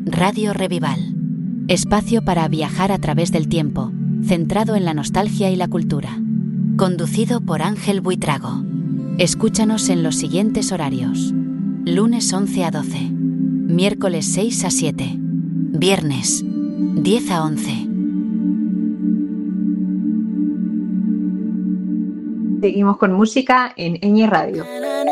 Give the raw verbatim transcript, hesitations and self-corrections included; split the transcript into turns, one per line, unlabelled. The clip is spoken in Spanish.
Radio Revival. Espacio para viajar a través del tiempo, centrado en la nostalgia y la cultura. Conducido por Ángel Buitrago. Escúchanos en los siguientes horarios: lunes once a doce, miércoles seis a siete, viernes diez a once.
Seguimos con música en Ñ Radio.